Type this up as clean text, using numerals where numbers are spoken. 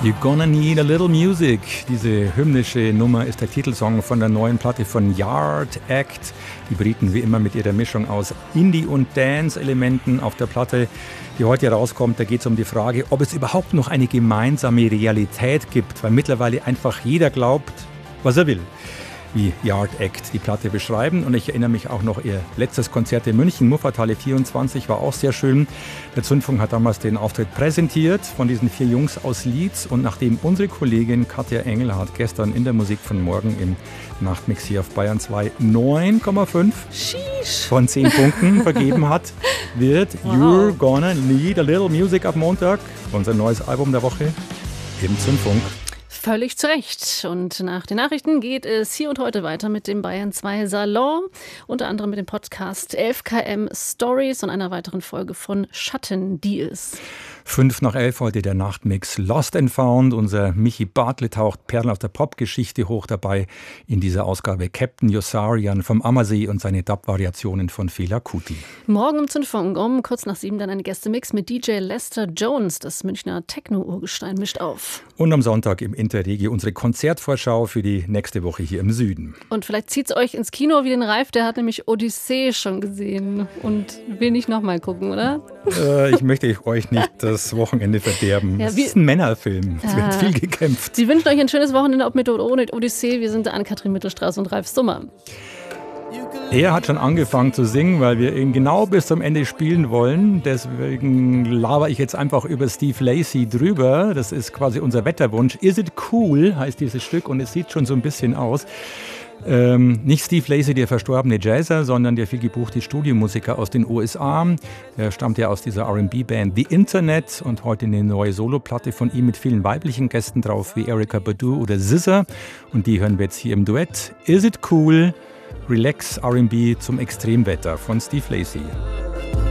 You're Gonna Need a Little Music. Diese hymnische Nummer ist der Titelsong von der neuen Platte von Yard Act. Die Briten wie immer mit ihrer Mischung aus Indie- und Dance-Elementen auf der Platte, die heute rauskommt. Da geht es um die Frage, ob es überhaupt noch eine gemeinsame Realität gibt, weil mittlerweile einfach jeder glaubt, was er will, wie Yard Act die Platte beschreiben. Und ich erinnere mich auch noch, ihr letztes Konzert in München, Muffathalle 24, war auch sehr schön. Der Zündfunk hat damals den Auftritt präsentiert von diesen 4 Jungs aus Leeds. Und nachdem unsere Kollegin Katja Engelhardt gestern in der Musik von morgen im Nachtmix hier auf Bayern 2 9,5 von 10 Punkten vergeben hat, wird You're Gonna Need a Little Music ab Montag, unser neues Album der Woche, im Zündfunk. Völlig zu Recht. Und nach den Nachrichten geht es hier und heute weiter mit dem Bayern 2 Salon. Unter anderem mit dem Podcast 11KM Stories und einer weiteren Folge von Schattendeals. 5 nach 11 heute der Nachtmix Lost and Found. Unser Michi Bartlett taucht Perlen aus der Popgeschichte hoch dabei. In dieser Ausgabe Captain Yossarian vom Ammersee und seine Dub-Variationen von Fela Kuti. Morgen im Zündfunk um kurz nach 7 dann ein Gästemix mit DJ Lester Jones. Das Münchner Techno-Urgestein mischt auf. Und am Sonntag im Interregio unsere Konzertvorschau für die nächste Woche hier im Süden. Und vielleicht zieht es euch ins Kino wie den Ralf, der hat nämlich Odyssee schon gesehen und will nicht nochmal gucken, oder? Ich möchte euch nicht das Wochenende verderben. Ja, es ist ein Männerfilm. Es wird viel gekämpft. Sie wünschen euch ein schönes Wochenende, ob mit oder ohne Odyssee. Wir sind Ann-Kathrin Mittelstraße und Ralf Summer. Er hat schon angefangen zu singen, weil wir ihn genau bis zum Ende spielen wollen. Deswegen laber ich jetzt einfach über Steve Lacy drüber. Das ist quasi unser Wetterwunsch. Is It Cool heißt dieses Stück und es sieht schon so ein bisschen aus. Nicht Steve Lacy, der verstorbene Jazzer, sondern der viel gebuchte Studiomusiker aus den USA. Der stammt ja aus dieser R&B-Band The Internet und heute eine neue Soloplatte von ihm mit vielen weiblichen Gästen drauf, wie Erykah Badu oder SZA. Und die hören wir jetzt hier im Duett. Is It Cool? Relax R&B zum Extremwetter von Steve Lacy.